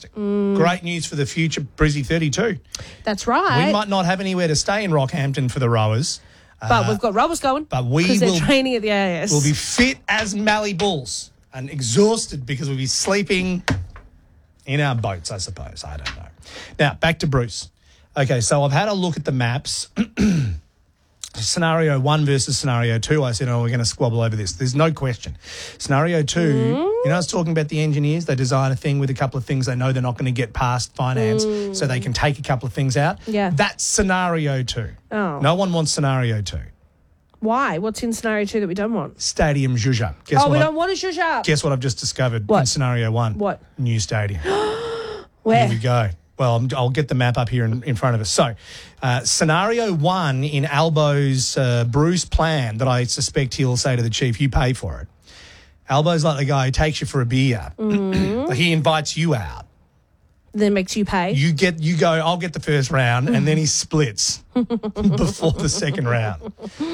fantastic. Great news for the future Brizzy 32. That's right. We might not have anywhere to stay in Rockhampton for the rowers. But we've got rowers going. But we because they're will training at the AIS. We'll be fit as Mallee Bulls and exhausted because we'll be sleeping in our boats, I suppose. I don't know. Now, back to Bruce. Okay, so I've had a look at the maps. Scenario 1 versus Scenario 2, I said, we're going to squabble over this. There's no question. Scenario 2, you know I was talking about the engineers? They design a thing with a couple of things they know they're not going to get past finance so they can take a couple of things out. Yeah. That's Scenario 2. Oh. No one wants Scenario 2. Why? What's in Scenario 2 that we don't want? Stadium zhuzh. We don't want a zhuzh. Guess what I've just discovered What? in Scenario 1? What? New stadium. Where? Here we go. Well, I'll get the map up here in front of us. So, Scenario 1 in Albo's Bruce plan that I suspect he'll say to the chief, you pay for it. Albo's like the guy who takes you for a beer. He invites you out. Then makes you pay. You go, I'll get the first round, and then he splits before the second round.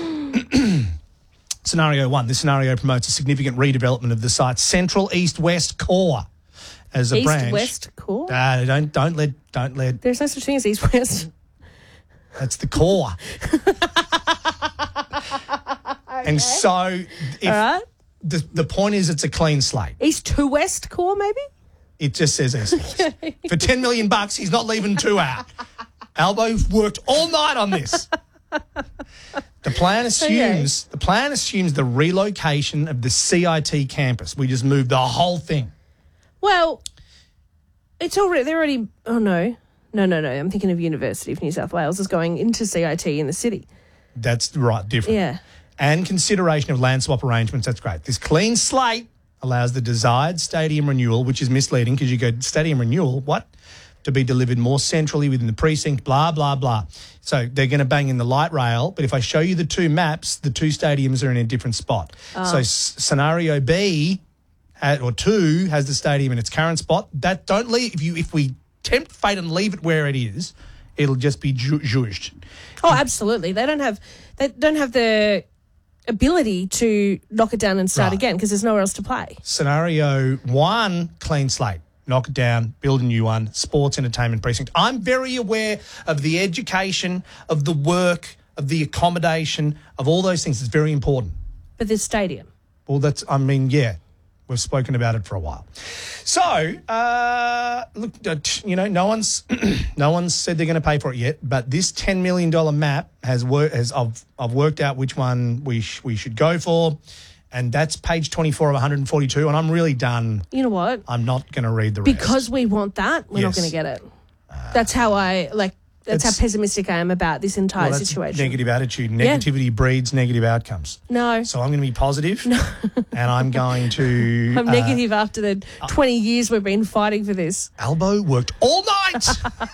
Scenario 1. This scenario promotes a significant redevelopment of the site's central east-west core as a branch. East-west core? Don't let. There's no such thing as east-west. That's the core. And so, if All right. the point is, it's a clean slate. East to west core, maybe? It just says east-west. For $10 million, he's not leaving 2 out. Albo worked all night on this. The plan assumes the relocation of the CIT campus. We just moved the whole thing. Well, it's already. They're already. Oh no. I'm thinking of University of New South Wales is going into CIT in the city. That's right, different. Yeah. And consideration of land swap arrangements. That's great. This clean slate allows the desired stadium renewal, which is misleading because you go stadium renewal. What? To be delivered more centrally within the precinct, blah, blah, blah. So they're going to bang in the light rail, but if I show you the 2 maps, the 2 stadiums are in a different spot. So scenario B or 2 has the stadium in its current spot. That don't leave if we tempt fate and leave it where it is, it'll just be zhuzhed. Oh, absolutely. They don't have the ability to knock it down and start again because there's nowhere else to play. Scenario 1, clean slate. Knock it down, build a new one, sports entertainment precinct. I'm very aware of the education, of the work, of the accommodation, of all those things. It's very important. But this stadium. Well, we've spoken about it for a while. So, look, no one's said they're going to pay for it yet, but this $10 million map I've worked out which one we should go for. And that's page 24 of 142, and I'm really done. You know what? I'm not going to read the rest. Because we want that, we're not going to get it. That's how That's how pessimistic I am about this entire situation. Negative attitude. Negativity breeds negative outcomes. No. So I'm going to be positive, and I'm going to... I'm negative after the 20 years we've been fighting for this. Albo worked all night.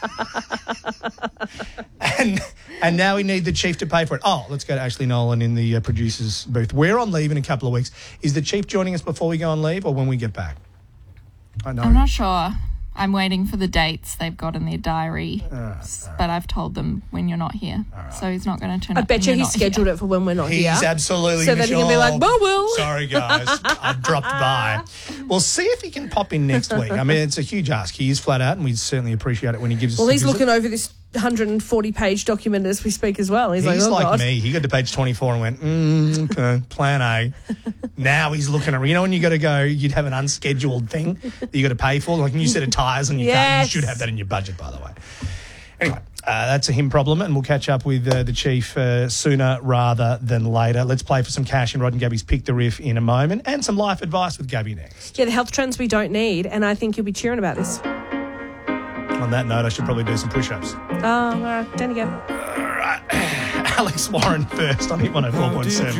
And now we need the chief to pay for it. Oh, let's go to Ashley Nolan in the producer's booth. We're on leave in a couple of weeks. Is the chief joining us before we go on leave or when we get back? I know. I'm not sure. I'm waiting for the dates they've got in their diary, but I've told them when you're not here, so he's not going to turn up. I bet you he's scheduled it for when we're not here. He's absolutely so that he can be like, well. Sorry, guys, I dropped by. We'll see if he can pop in next week. I mean, it's a huge ask. He is flat out, and we certainly appreciate it when he gives us. Well, he's visit. looking over this 140-page document as we speak as well. He's like God. Me. He got to page 24 and went, okay, plan A. Now he's looking at, when you got to go, you'd have an unscheduled thing that you got to pay for, like a new set of tyres on your car. You should have that in your budget, by the way. Anyway, that's a him problem, and we'll catch up with the chief sooner rather than later. Let's play for some cash in Rod and Gabby's Pick the Riff in a moment, and some life advice with Gabby next. Yeah, the health trends we don't need, and I think you'll be cheering about this. On that note, I should probably do some push-ups. Oh, all right. Down again. All right. Alex Warren first on Hit 104.7.